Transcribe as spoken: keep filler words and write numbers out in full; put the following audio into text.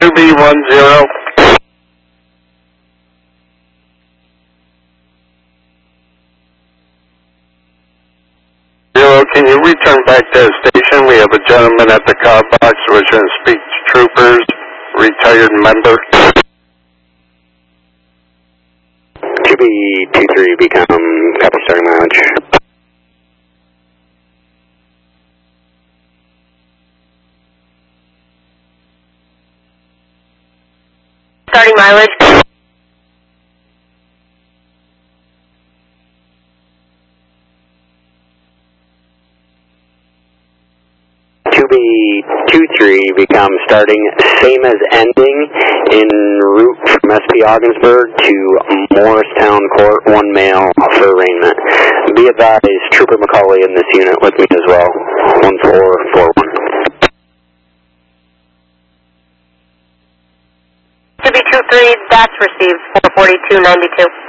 two B one zero. Zero, can you return back to the station? We have a gentleman at the car box wishing to speak to troopers, retired member. two B two three become copy starting mileage. Starting mileage. two B two three become starting, same as ending, en route from S P Ogdensburg to Morristown Court, one male for arraignment. Be advised, Trooper McCauley in this unit with me as well, one four four one. two B two three, that's received, four forty-two ninety-two.